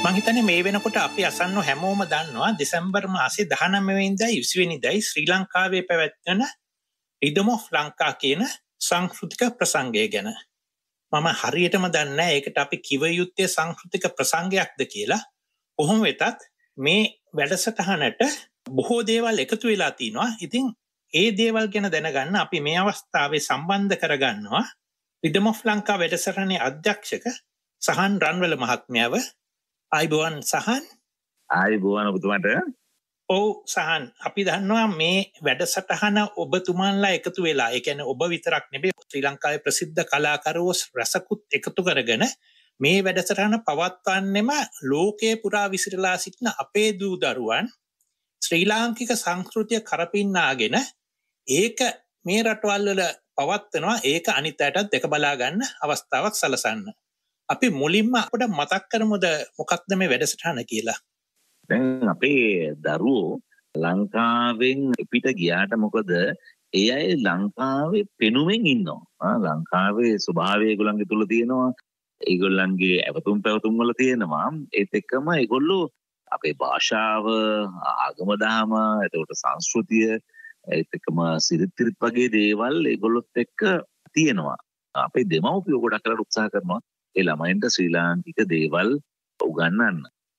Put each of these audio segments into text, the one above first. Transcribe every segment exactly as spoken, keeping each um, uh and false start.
මං හිතන්නේ මේ වෙනකොට අපි අසන්නෝ හැමෝම දන්නවා දෙසැම්බර් මාසේ දහනවය වෙනිදා ඉස්වී වෙනිදායි ශ්‍රී ලංකාවේ පැවැත්වෙන Rhythm of Lanka කියන සංස්කෘතික ප්‍රසංගය ගැන. මම හරියටම දන්නේ නැහැ ඒකට අපි කිව යුත්තේ සංස්කෘතික ප්‍රසංගයක්ද කියලා. කොහොම වෙතත් මේ වැඩසටහනට බොහෝ දේවල් එකතු වෙලා තිනවා. ඉතින් ඒ දේවල් ගැන දැනගන්න අපි මේ අවස්ථාවේ සම්බන්ධ කරගන්නවා Rhythm of Lanka වැඩසටහනේ අධ්‍යක්ෂක සහන් රන්වල මහත්මයාව. ආයිබෝවන් සහන්. ආයිබෝවන් ඔබතුමාට. ඔව් සහන්, අපි දන්නවා මේ වැඩසටහන ඔබතුමාන්ලා එකතු වෙලා, ඒ කියන්නේ ඔබ විතරක් නෙමෙයි ශ්‍රී ලංකාවේ ප්‍රසිද්ධ කලාකරුවෝ රසකුත් එකතු කරගෙන මේ වැඩසටහන පවත්වන්නෙම ලෝකයේ පුරා විසිරලා සිටින අපේ දූ දරුවන් ශ්‍රී ලාංකික සංස්කෘතිය කරපින්නාගෙන ඒක මේ රටවල් වල පවත්වනවා. ඒක අනිත් අයටත් දෙක බලා ගන්න අවස්ථාවක් සලසන්න. අපි මුලින්ම අපිට මතක් කරමුද මොකක්ද මේ වැඩසටහන කියලා? දැන් අපේ දරුවෝ ලංකාවෙන් පිට ගියාට මොකද ඒ අය ලංකාවේ පෙනුමෙන් ඉන්නවා. ලංකාවේ ස්වභාවය ඒගොල්ලන්ගේ තුල තියෙනවා. ඒගොල්ලන්ගේ ඇවතුම් පැවතුම් වල තියෙනවා. ඒත් එක්කම ඒගොල්ලෝ අපේ භාෂාව, ආගම දහම, එතකොට සංස්කෘතිය, ඒත් එක්කම සිරිත් වගේ දේවල් ඒගොල්ලොත් එක්ක තියෙනවා. අපේ දෙමව්පියෝ ගොඩක් කරලා උත්සාහ කරනවා ඒ ළමයින්ට ශ්‍රී ලාංකික දේවල් උගන්වන්න.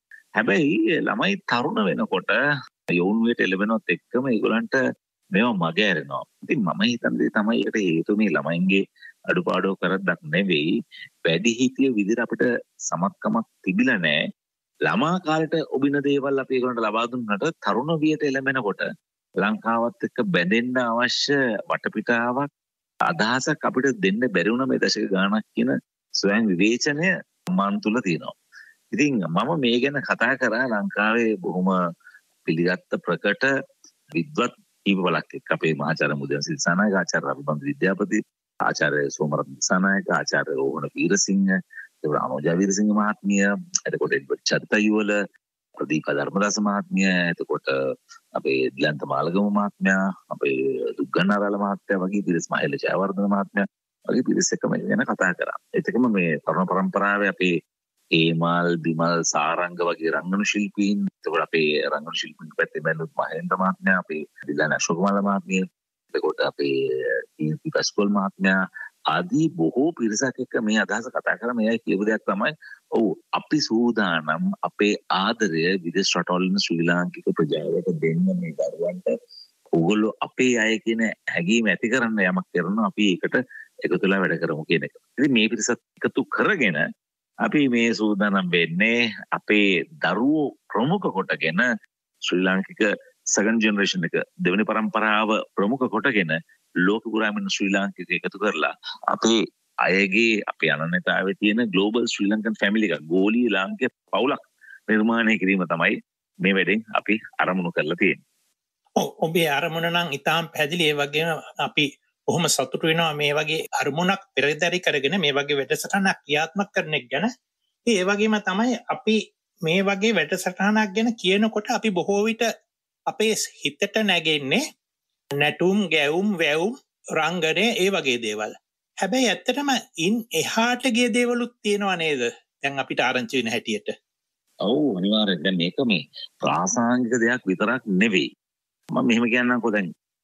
හැබැයි ළමයි තරුණ වෙනකොට යෞවනයට එළවෙනවත් එක්කම ඒගොල්ලන්ට මේවා මග ඇරෙනවා. ඉතින් මම හිතන්නේ තමයි ඒකට හේතුව මේ ළමයින්ගේ අඩුපාඩු කරද්දක් නෙවෙයි, වැඩිහිටිය විදිහට අපිට සමත්කමක් තිබිලා නැහැ. ළමා කාලේට ඔබින දේවල් අපි ඒගොල්ලන්ට ලබා දුන්නට තරුණ වියට එළඹෙනකොට ලංකාවත් එක්ක බැඳෙන්න අවශ්‍ය වටපිටාවක්, අදහසක් අපිට දෙන්න බැරි වුණ මේ දශක ගාණක් කියන ස්වයං විවේචනය මන් තුල තියෙනවා. ඉතින් මම මේ ගැන කතා කරා ලංකාවේ බොහොම පිළිගත්ත ප්‍රකට විද්වත් කීපවලක් එක්ක. අපේ මහාචාර්ය මුදයන් සිරිසනායක, ආචාර්ය රවිබන්දු විද්‍යාපති, ආචාර්ය සෝමරත්න දිසානායක, ආචාර්ය රෝහණ වීරසිංහ, ඒවල අනෝජා වීරසිංහ මහත්මිය, එතකොට එඩ්වඩ් චරිතයුවල, ප්‍රදීප ධර්මදාස මහත්මිය, එතකොට අපේ දිලන්ත මාලගම මහත්මයා, අපේ දුග්ගනාරාල මහත්මයා වගේ පිරිස්, මහේල ජයවර්ධන මහත්මයා වගේ පිරිස් එක්ක මේ ගැන කතා කරා. ඒකම මේ තරුණ පරම්පරාවේ අපේ ඒමල්, බිමල්, සාරංග වගේ රංගන ශිල්පීන්, එතකොට අපේ රංගන ශිල්පීන් පැත්තේ බැලුවොත් මහේන්ද්‍ර මහත්මයා, අපේ දිලන අශෝකමාල මහත්මිය, එතකොට අපේ කීර්ති පැස්කොල් මහත්මයා ආදී බොහෝ පිරිසක් එක්ක මේ අදහස කතා කරා. මේ අය කියපු දෙයක් තමයි, ඔව් අපි සූදානම් අපේ ආදරය විදේශ රටවල ඉන්න ශ්‍රී ලාංකික ප්‍රජාවට දෙන්න මේ දරුවන්ට. ඕගොල්ලෝ අපේ අය කියන හැඟීම ඇති කරන්න යමක් කරනවා, අපි ඒකට එකතු වෙලා වැඩ කරමු කියන එක. ඉතින් මේ පිරිසත් එකතු කරගෙන අපි මේ සූදානම් වෙන්නේ අපේ දරුවෝ ප්‍රමුඛ කොටගෙන ශ්‍රී ලාංකික සෙකන්ඩ් ජෙනරේෂන් එක, දෙවෙනි පරම්පරාව ප්‍රමුඛ කොටගෙන ලෝක පුරාම ඉන්න ශ්‍රී ලාංකික එකතු කරලා අපේ අයගේ අපේ අනන්‍යතාවයේ තියෙන ග්ලෝබල් ශ්‍රී ලංකන් ෆැමිලි එකක්, ගෝලීය ලාංකික පවුලක් නිර්මාණය කිරීම තමයි මේ වැඩෙන් අපි අරමුණු කරලා තියෙන්නේ. ඔව්, ඔබේ අරමුණ නම් ඉතාම පැහැදිලි. ඒ වගේම අපි බොහොම සතුටු වෙනවා මේ වගේ අරමුණක් පෙරදරි කරගෙන මේ වගේ වැඩසටහනක් ක්‍රියාත්මක කරන එක ගැන. ඒ වගේම තමයි අපි මේ වගේ වැඩසටහනක් ගැන කියනකොට අපි බොහෝ විට අපේ හිතට නැගෙන්නේ නැටුම්, ගැයුම්, වැයුම්, රංගනය, ඒ වගේ දේවල්. හැබැයි ඇත්තටම ඉන් එහාට ගිය දේවලුත් තියෙනවා නේද? දැන් අපිට ආරංචි වෙන හැටියට. ඔව්, අනිවාර්යෙන්. දැන් මේක මේ ප්‍රාසංගික දෙයක් විතරක් නෙවෙයි. මම මෙහෙම කියන්නම්කෝ. දැන්